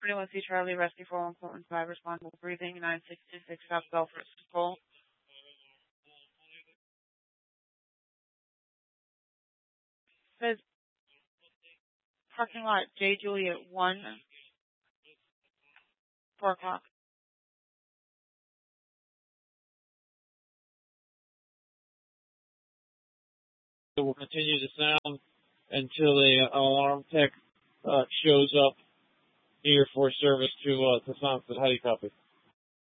41C Charlie, Rescue 41 Portland 5, responsible breathing, 9626 South Belfort Control. Says parking lot J. Juliet 1, 4 o'clock. We'll continue to sound until the alarm tech shows up here for service to Sunset. How do you copy?